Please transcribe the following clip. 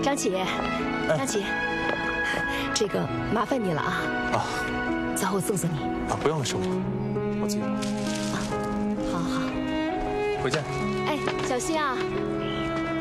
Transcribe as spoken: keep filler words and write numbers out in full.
张启，张启，这个麻烦你了啊！ 啊， 走，我送送你。 啊，不用了，师傅，我自己走。 啊，好好。 回见。 哎，小心啊！